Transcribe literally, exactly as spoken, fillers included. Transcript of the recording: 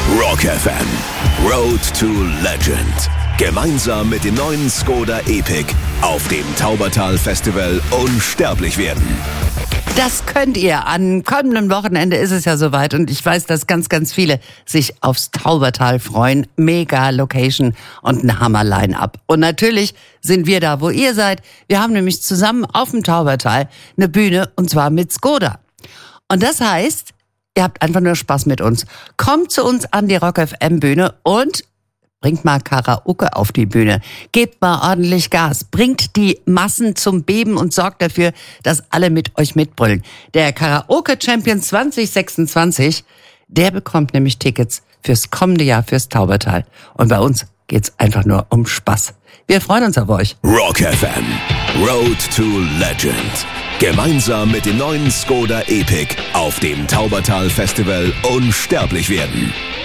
Rock F M. Road to Legend. Gemeinsam mit dem neuen Skoda Epic auf dem Taubertal Festival unsterblich werden. Das könnt ihr. Am kommenden Wochenende ist es ja soweit und ich weiß, dass ganz, ganz viele sich aufs Taubertal freuen. Mega Location und ein Hammer-Line-Up. Und natürlich sind wir da, wo ihr seid. Wir haben nämlich zusammen auf dem Taubertal eine Bühne und zwar mit Skoda. Und das heißt, ihr habt einfach nur Spaß mit uns. Kommt zu uns an die Rock F M Bühne und bringt mal Karaoke auf die Bühne. Gebt mal ordentlich Gas. Bringt die Massen zum Beben und sorgt dafür, dass alle mit euch mitbrüllen. Der Karaoke Champion zwanzig sechsundzwanzig, der bekommt nämlich Tickets fürs kommende Jahr fürs Taubertal. Und bei uns geht's einfach nur um Spaß. Wir freuen uns auf euch. Rock F M. Road to Legend. Gemeinsam mit dem neuen Skoda Epic auf dem Taubertal Festival unsterblich werden.